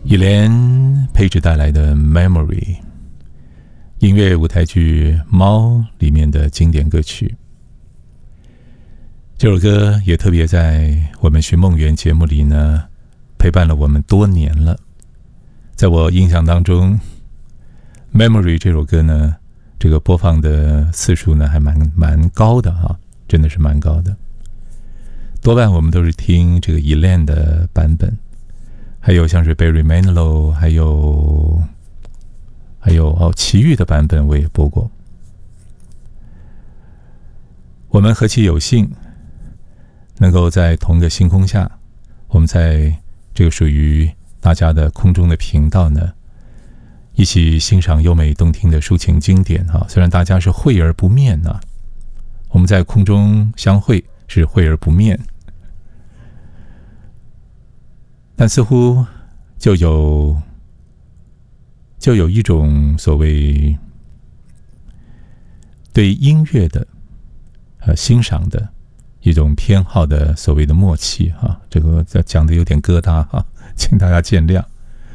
以莲配置带来的 Memory 音乐舞台剧《猫》里面的经典歌曲。这首歌也特别在我们寻梦园节目里呢陪伴了我们多年了。在我印象当中 Memory 这首歌呢，这个播放的次数呢还蛮高的啊，真的是蛮高的。多半我们都是听这个 Elaine 的版本，还有像是 Barry Manilow， 还有齐豫的版本我也播过。我们何其有幸能够在同个星空下，我们在这个属于大家的空中的频道呢，一起欣赏优美动听的抒情经典啊！虽然大家是会而不面啊，我们在空中相会是会而不面，但似乎就有一种所谓对音乐的欣赏的一种偏好的所谓的默契啊，这个讲的有点疙瘩啊，请大家见谅。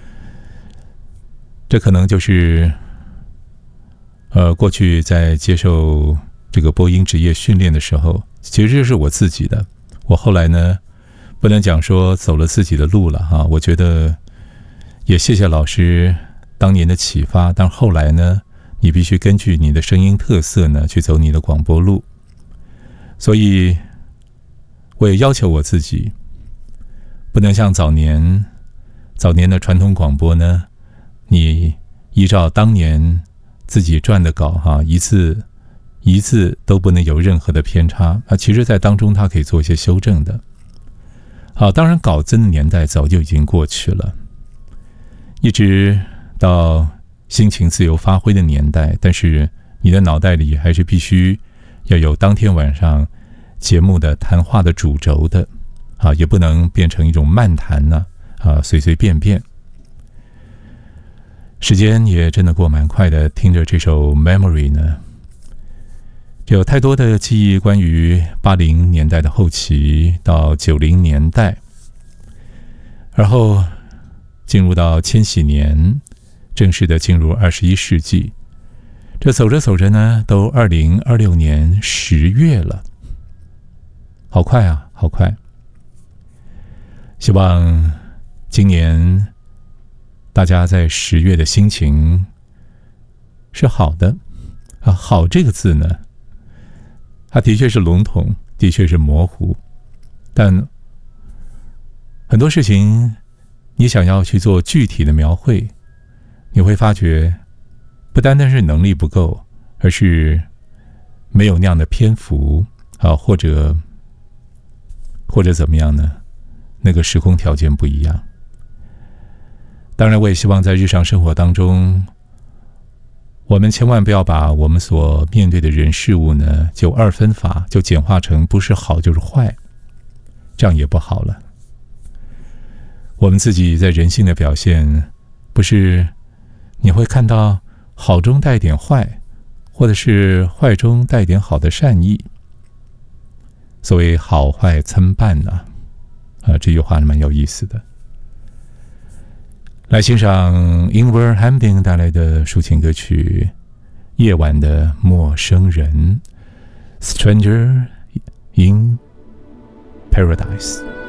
这可能就是过去在接受这个播音职业训练的时候，其实这是我自己的。我后来呢，不能讲说走了自己的路了哈，我觉得也谢谢老师当年的启发，但后来呢，你必须根据你的声音特色呢去走你的广播路。所以我也要求我自己，不能像早年的传统广播呢，你依照当年自己撰的稿哈，一字都不能有任何的偏差啊。其实在当中它可以做一些修正的。好，当然稿增的年代早就已经过去了，一直到心情自由发挥的年代，但是你的脑袋里还是必须要有当天晚上节目的谈话的主轴的啊，也不能变成一种漫谈呢随随便便。时间也真的过蛮快的，听着这首 Memory 呢，有太多的记忆，关于80年代的后期到90年代，然后进入到千禧年，正式的进入21世纪。这走着走着呢，都2026年10月了，好快啊，好快！希望今年大家在10月的心情是好的啊。好这个字呢，它的确是笼统，的确是模糊，但很多事情你想要去做具体的描绘，你会发觉不单单是能力不够，而是没有那样的篇幅啊，或者怎么样呢？那个时空条件不一样。当然我也希望在日常生活当中，我们千万不要把我们所面对的人事物呢，就二分法，就简化成不是好就是坏，这样也不好了。我们自己在人性的表现，不是你会看到好中带点坏，或者是坏中带点好的善意。所谓好坏参半啊，这句话蛮有意思的。来欣赏 Ingvar Hamding 带来的抒情歌曲《夜晚的陌生人》 Stranger in Paradise。